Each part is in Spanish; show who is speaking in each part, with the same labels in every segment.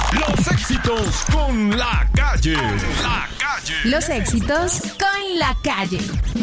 Speaker 1: Los éxitos con La Calle. La Calle.
Speaker 2: Los éxitos con La Calle.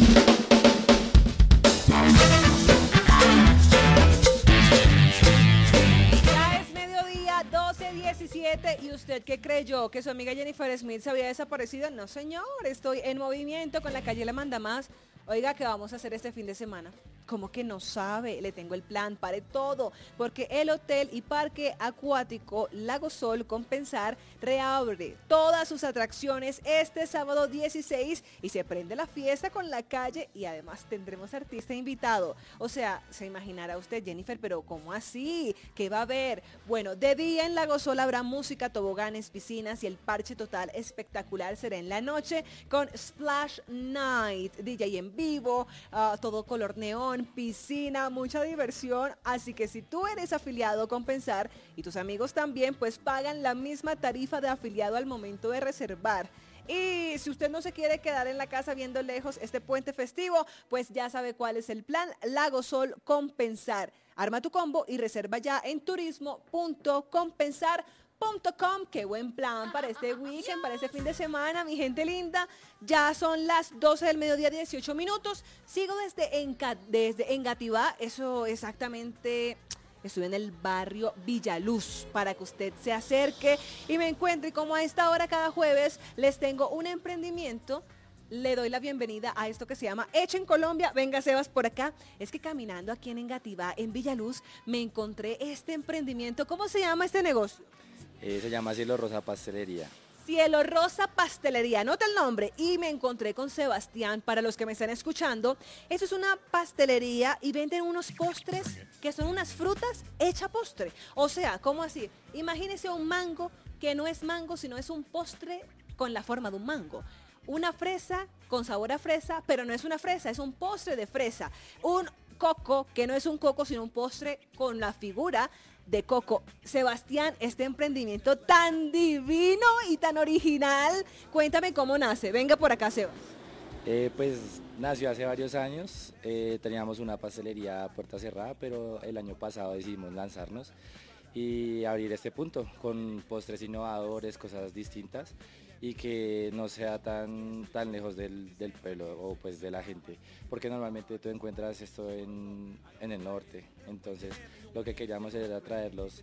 Speaker 3: Ya es mediodía, 12:17. ¿Y usted qué creyó? ¿Que su amiga Jennifer Smith se había desaparecido? No, señor. Estoy en movimiento con La Calle La Manda Más. Oiga, ¿qué vamos a hacer este fin de semana? ¿Cómo que no sabe? Le tengo el plan, pare todo, porque el hotel y parque acuático Lago Sol Compensar reabre todas sus atracciones este sábado 16 y se prende la fiesta con La Calle y además tendremos artista invitado. O sea, se imaginará usted, Jennifer, pero ¿cómo así? ¿Qué va a haber? Bueno, de día en Lago Sol habrá música, toboganes, piscinas y el parche total espectacular será en la noche con Splash Night, DJ en vivo, todo color neón, piscina, mucha diversión. Así que si tú eres afiliado Compensar y tus amigos también, pues pagan la misma tarifa de afiliado al momento de reservar. Y si usted no se quiere quedar en la casa viendo lejos este puente festivo, pues ya sabe cuál es el plan. Lago Sol Compensar. Arma tu combo y reserva ya en turismo.compensar.com. Qué buen plan para este weekend, para este fin de semana, mi gente linda. Ya son las 12 del mediodía, 18 minutos. Sigo desde Engativá, eso exactamente. Estoy en el barrio Villaluz para que usted se acerque y me encuentre. Y como a esta hora cada jueves les tengo un emprendimiento, le doy la bienvenida a esto que se llama Hecho en Colombia. Venga, Sebas, por acá. Es que caminando aquí en Engativá, en Villaluz, me encontré este emprendimiento. ¿Cómo se llama este negocio?
Speaker 4: Se llama Cielo Rosa Pastelería.
Speaker 3: Cielo Rosa Pastelería, anota el nombre. Y me encontré con Sebastián, para los que me están escuchando. Esto es una pastelería y venden unos postres que son unas frutas hecha postre. O sea, ¿cómo así? Imagínese un mango que no es mango, sino es un postre con la forma de un mango. Una fresa con sabor a fresa, pero no es una fresa, es un postre de fresa. Un coco que no es un coco, sino un postre con la figura de coco. Sebastián, este emprendimiento tan divino y tan original, cuéntame cómo nace. Venga por acá, Sebas.
Speaker 4: Pues nació hace varios años, teníamos una pastelería a puerta cerrada, pero el año pasado decidimos lanzarnos y abrir este punto con postres innovadores, cosas distintas y que no sea tan lejos del pueblo o pues de la gente, porque normalmente tú encuentras esto en el norte. Entonces lo que queríamos era traerlos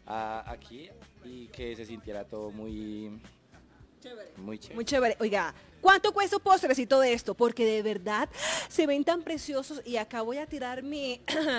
Speaker 4: aquí y que se sintiera todo muy chévere.
Speaker 3: Muy chévere. Oiga, ¿cuánto cuesta un postrecito de esto? Porque de verdad se ven tan preciosos y acá voy a tirar mi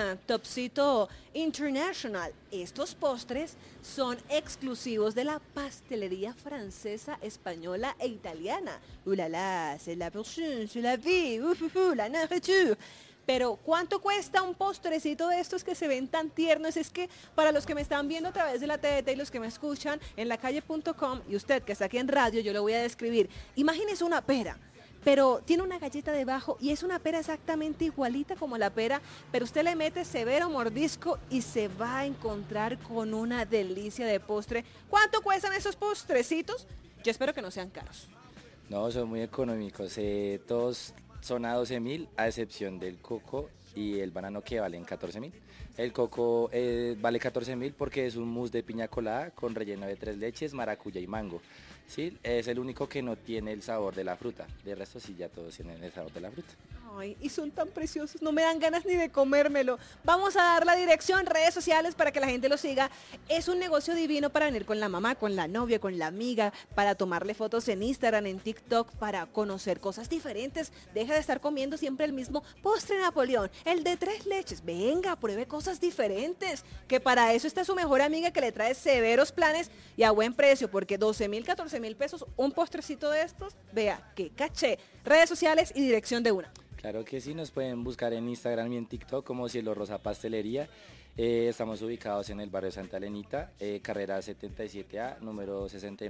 Speaker 3: topcito international. Estos postres son exclusivos de la pastelería francesa, española e italiana. ¡Ulala! C'est la portion, c'est la vie, la nourriture. Pero ¿cuánto cuesta un postrecito de estos que se ven tan tiernos? Es que para los que me están viendo a través de la TDT y los que me escuchan en lacalle.com y usted que está aquí en radio, yo lo voy a describir. Imagínese una pera, pero tiene una galleta debajo y es una pera exactamente igualita como la pera, pero usted le mete severo mordisco y se va a encontrar con una delicia de postre. ¿Cuánto cuestan esos postrecitos? Yo espero que no sean caros.
Speaker 4: No, son muy económicos, todos son a 12.000 a excepción del coco y el banano que valen 14.000. El coco vale 14.000 porque es un mousse de piña colada con relleno de 3 leches, maracuyá y mango. Sí, es el único que no tiene el sabor de la fruta. De resto sí, ya todos tienen el sabor de la fruta.
Speaker 3: Ay, y son tan preciosos, no me dan ganas ni de comérmelo. Vamos a dar la dirección, redes sociales para que la gente lo siga. Es un negocio divino para venir con la mamá, con la novia, con la amiga, para tomarle fotos en Instagram, en TikTok, para conocer cosas diferentes. Deja de estar comiendo siempre el mismo postre Napoleón, el de 3 leches. Venga, pruebe cosas diferentes, que para eso está su mejor amiga que le trae severos planes y a buen precio, porque 12.000, 14.000 pesos, un postrecito de estos, vea, qué caché. Redes sociales y dirección de una.
Speaker 4: Claro que sí, nos pueden buscar en Instagram y en TikTok como Cielo Rosa Pastelería. Estamos ubicados en el barrio Santa Elenita, carrera 77A, número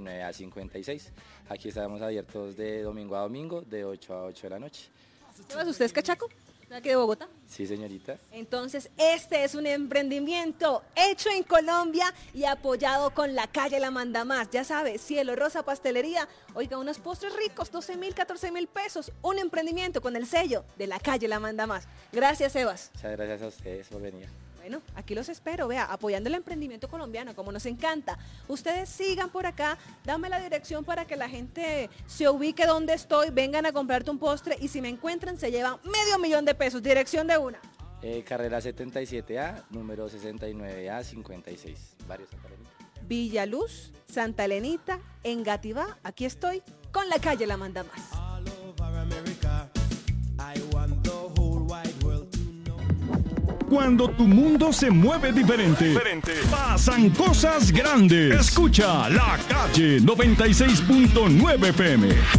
Speaker 4: 69A56. Aquí estamos abiertos de domingo a domingo, de 8 a 8 de la noche.
Speaker 3: ¿Usted es cachaco? ¿De aquí de Bogotá?
Speaker 4: Sí, señorita.
Speaker 3: Entonces, este es un emprendimiento hecho en Colombia y apoyado con La Calle La Manda Más. Ya sabe, Cielo Rosa Pastelería. Oiga, unos postres ricos, 12.000, 14.000 pesos. Un emprendimiento con el sello de La Calle La Manda Más. Gracias, Sebas.
Speaker 4: Muchas gracias a ustedes por venir.
Speaker 3: Bueno, aquí los espero, vea, apoyando el emprendimiento colombiano, como nos encanta. Ustedes sigan por acá, dame la dirección para que la gente se ubique donde estoy, vengan a comprarte un postre y si me encuentran se llevan $500,000. Dirección de una.
Speaker 4: Carrera 77A, número 69A 56. Barrio Santa Elenita.
Speaker 3: Villaluz, Santa Elenita, Engativá, aquí estoy con la calle La Manda Más.
Speaker 1: Cuando tu mundo se mueve diferente, pasan cosas grandes. Escucha La Calle 96.9 FM.